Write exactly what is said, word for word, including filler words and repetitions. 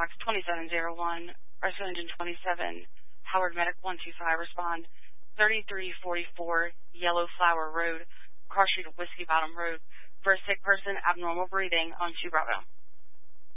Fox twenty-seven oh one, Rescue Engine twenty-seven, Howard Medic one two five, respond thirty-three forty-four Yellow Flower Road, Cross Street, Whiskey Bottom Road, for a sick person, abnormal breathing on two Bravo.